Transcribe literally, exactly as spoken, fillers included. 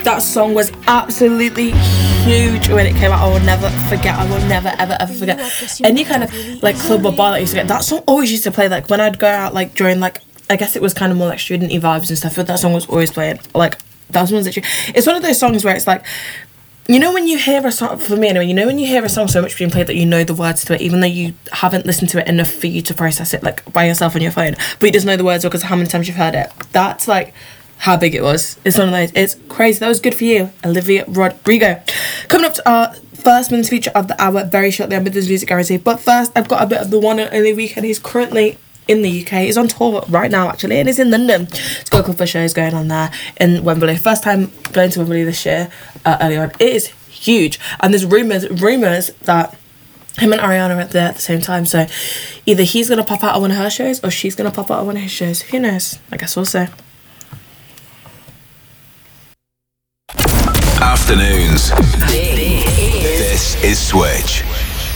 That song was absolutely huge when it came out. I will never forget. I will never, ever, ever forget. Any kind of like club or bar that I used to get, that song always used to play. Like when I'd go out, like during like, I guess it was kind of more like student-y vibes and stuff, but that song was always playing. Like, that was one that you, it's one of those songs where it's like, you know when you hear a song, for me anyway, you know when you hear a song so much being played that you know the words to it, even though you haven't listened to it enough for you to process it, like, by yourself on your phone, but you just know the words because of how many times you've heard it. That's, like, how big it was. It's one of those. It's crazy. That was good for you, Olivia Rodrigo. Coming up to our first minutes feature of the hour very shortly on Midlands Music Guarantee. But first, I've got a bit of the one and only Weeknd. He's currently in the U K. He's on tour right now, actually, and he's in London. He's got a couple of shows going on there in Wembley. First time going to Wembley this year, uh, early on. It is huge. And there's rumours rumours that him and Ariana are there at the same time. So either he's going to pop out on one of her shows or she's going to pop out on one of his shows. Who knows? I guess we'll see. Afternoons. This is Switch.